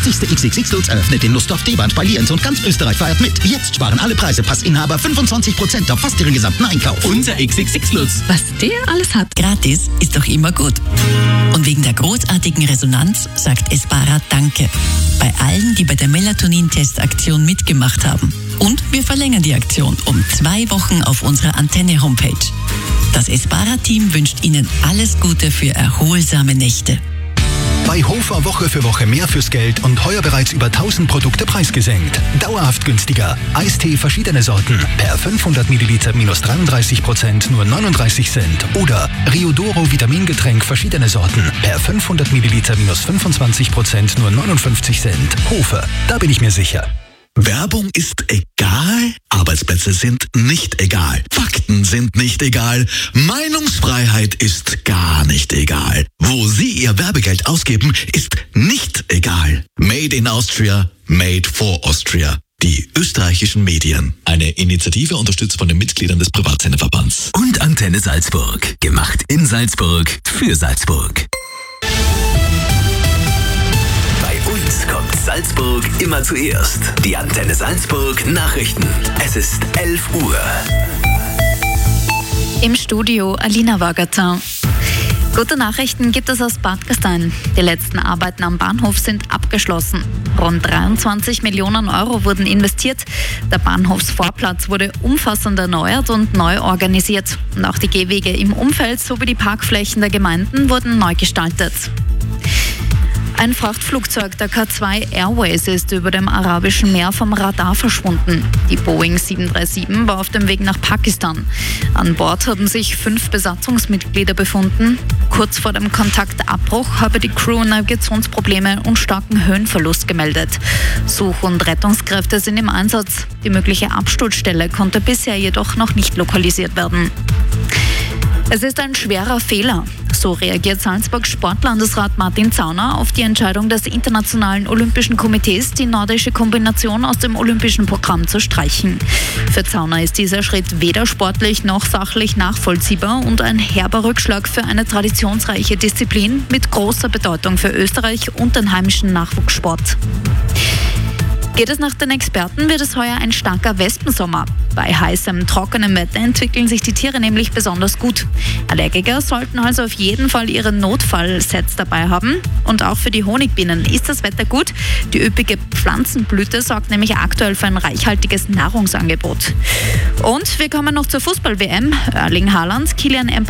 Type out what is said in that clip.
Siehste XXX Lutz eröffnet den Lusthof D-Band bei Lienz und ganz Österreich feiert mit. Jetzt sparen alle Preisepassinhaber 25% auf fast ihren gesamten Einkauf. Unser XXX Lutz. Was der alles hat. Gratis ist doch immer gut. Und wegen der großartigen Resonanz sagt Espara Danke bei allen, die bei der Melatonin-Test-Aktion mitgemacht haben. Und wir verlängern die Aktion um 2 Wochen auf unserer Antenne-Homepage. Das Espara-Team wünscht Ihnen alles Gute für erholsame Nächte. Bei Hofer Woche für Woche mehr fürs Geld und heuer bereits über 1000 Produkte preisgesenkt. Dauerhaft günstiger. Eistee verschiedene Sorten. Per 500 Milliliter minus 33%, nur 39 Cent. Oder Riodoro Vitamingetränk verschiedene Sorten. Per 500 Milliliter minus 25%, nur 59 Cent. Hofer, da bin ich mir sicher. Werbung ist egal, Arbeitsplätze sind nicht egal, Fakten sind nicht egal, Meinungsfreiheit ist gar nicht egal. Wo Sie Ihr Werbegeld ausgeben, ist nicht egal. Made in Austria, made for Austria. Die österreichischen Medien. Eine Initiative unterstützt von den Mitgliedern des Privatsenderverbands. Und Antenne Salzburg. Gemacht in Salzburg für Salzburg. Kommt Salzburg immer zuerst. Die Antenne Salzburg Nachrichten. Es ist 11 Uhr. Im Studio Alina Wagatin. Gute Nachrichten gibt es aus Bad Gastein. Die letzten Arbeiten am Bahnhof sind abgeschlossen. Rund 23 Millionen Euro wurden investiert. Der Bahnhofsvorplatz wurde umfassend erneuert und neu organisiert. Und auch die Gehwege im Umfeld sowie die Parkflächen der Gemeinden wurden neu gestaltet. Ein Frachtflugzeug der K2 Airways ist über dem Arabischen Meer vom Radar verschwunden. Die Boeing 737 war auf dem Weg nach Pakistan. An Bord haben sich 5 Besatzungsmitglieder befunden. Kurz vor dem Kontaktabbruch habe die Crew Navigationsprobleme und starken Höhenverlust gemeldet. Such- und Rettungskräfte sind im Einsatz. Die mögliche Absturzstelle konnte bisher jedoch noch nicht lokalisiert werden. Es ist ein schwerer Fehler. So reagiert Salzburgs Sportlandesrat Martin Zauner auf die Entscheidung des Internationalen Olympischen Komitees, die nordische Kombination aus dem olympischen Programm zu streichen. Für Zauner ist dieser Schritt weder sportlich noch sachlich nachvollziehbar und ein herber Rückschlag für eine traditionsreiche Disziplin mit großer Bedeutung für Österreich und den heimischen Nachwuchssport. Geht es nach den Experten, wird es heuer ein starker Wespensommer. Bei heißem, trockenem Wetter entwickeln sich die Tiere nämlich besonders gut. Allergiker sollten also auf jeden Fall ihre Notfallsets dabei haben. Und auch für die Honigbienen ist das Wetter gut. Die üppige Pflanzenblüte sorgt nämlich aktuell für ein reichhaltiges Nahrungsangebot. Und wir kommen noch zur Fußball-WM. Erling Haaland, Kylian